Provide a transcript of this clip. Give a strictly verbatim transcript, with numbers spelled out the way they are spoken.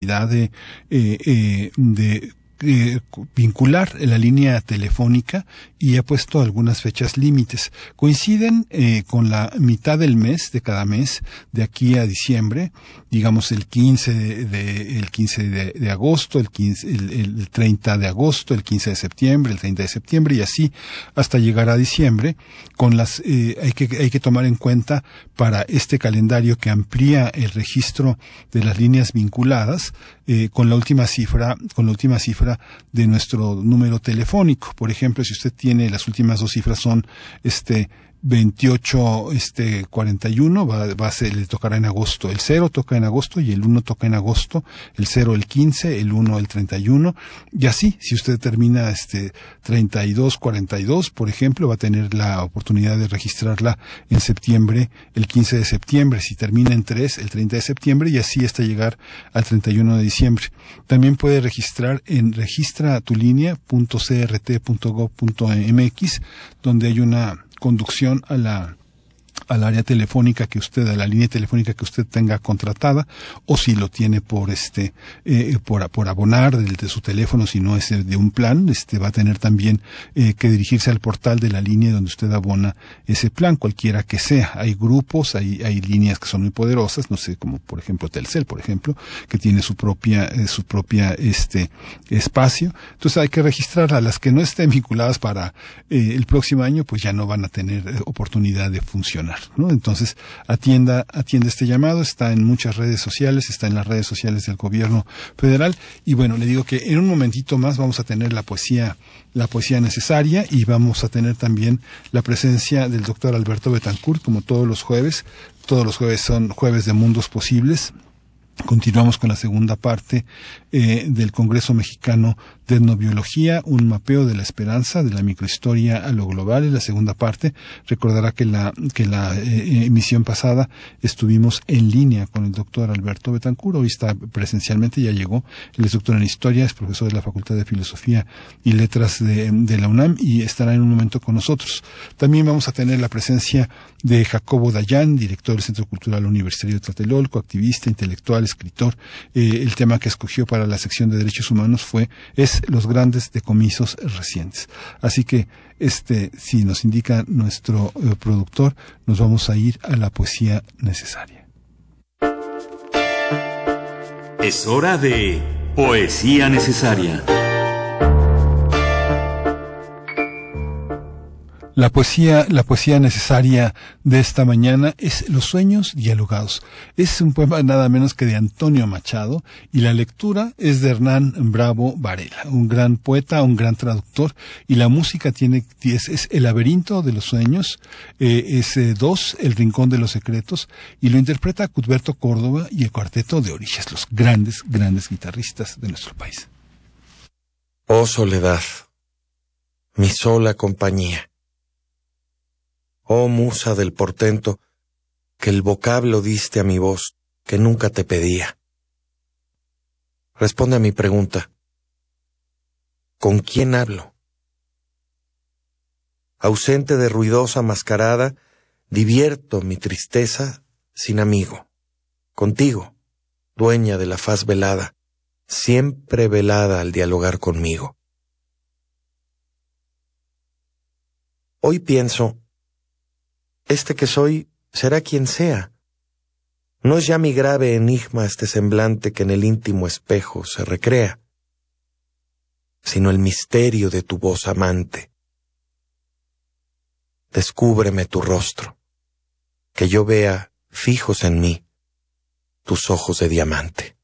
necesidad de, eh, eh, de Eh, vincular la línea telefónica y ha puesto algunas fechas límites. Coinciden eh, con la mitad del mes, de cada mes, de aquí a diciembre, digamos el quince de, de el quince de, de agosto, el quince, el, el treinta de agosto, el quince de septiembre, el treinta de septiembre y así hasta llegar a diciembre. Con las eh, hay que hay que tomar en cuenta para este calendario que amplía el registro de las líneas vinculadas eh, con la última cifra, con la última cifra de nuestro número telefónico. Por ejemplo, si usted tiene las últimas dos cifras son este veintiocho, este, cuarenta y uno, va, va a ser, le tocará en agosto. El cero toca en agosto y el uno toca en agosto, el cero el quince, el uno el treinta y uno, y así, si usted termina este treinta y dos cuarenta y dos, por ejemplo, va a tener la oportunidad de registrarla en septiembre, el quince de septiembre, si termina en tres, el treinta de septiembre, y así hasta llegar al treinta y uno de diciembre. También puede registrar en registra tu línea punto c r t punto gov punto m x, donde hay una conducción a la al área telefónica que usted, a la línea telefónica que usted tenga contratada, o si lo tiene por este, eh, por, por abonar de, de su teléfono, si no es de un plan, este va a tener también eh, que dirigirse al portal de la línea donde usted abona ese plan, cualquiera que sea. Hay grupos, hay, hay líneas que son muy poderosas, no sé, como por ejemplo Telcel, por ejemplo, que tiene su propia, eh, su propia, este, espacio. Entonces hay que registrarla. Las que no estén vinculadas para eh, el próximo año, pues ya no van a tener eh, oportunidad de funcionar, ¿no? Entonces, atienda, atiende este llamado, está en muchas redes sociales, está en las redes sociales del gobierno federal, y bueno, le digo que en un momentito más vamos a tener la poesía, la poesía necesaria, y vamos a tener también la presencia del doctor Alberto Betancourt, como todos los jueves. Todos los jueves son jueves de mundos posibles. Continuamos con la segunda parte eh, del Congreso Mexicano de Etnobiología, un mapeo de la esperanza, de la microhistoria a lo global. En la segunda parte, recordará que la que la eh, emisión pasada estuvimos en línea con el doctor Alberto Betancourt. Hoy está presencialmente, ya llegó. Él es doctor en historia, es profesor de la Facultad de Filosofía y Letras de, de la UNAM, y estará en un momento con nosotros. También vamos a tener la presencia de Jacobo Dayan, director del Centro Cultural Universitario de Tlatelolco, activista, intelectual, escritor. Eh, el tema que escogió para la sección de Derechos Humanos fue, es los grandes decomisos recientes. Así que, este, si nos indica nuestro eh, productor, nos vamos a ir a la poesía necesaria. Es hora de poesía necesaria. La poesía, la poesía necesaria de esta mañana es Los sueños dialogados. Es un poema nada menos que de Antonio Machado, y la lectura es de Hernán Bravo Varela, un gran poeta, un gran traductor, y la música tiene, es, es El laberinto de los sueños, eh, es eh, dos, El rincón de los secretos, y lo interpreta Cuthberto Córdoba y el Cuarteto de Orillas, los grandes, grandes guitarristas de nuestro país. Oh soledad, mi sola compañía. Oh musa del portento, que el vocablo diste a mi voz, que nunca te pedía. Responde a mi pregunta. ¿Con quién hablo? Ausente de ruidosa mascarada, divierto mi tristeza sin amigo. Contigo, dueña de la faz velada, siempre velada al dialogar conmigo. Hoy pienso, este que soy será quien sea. No es ya mi grave enigma este semblante que en el íntimo espejo se recrea, sino el misterio de tu voz amante. Descúbreme tu rostro, que yo vea fijos en mí tus ojos de diamante.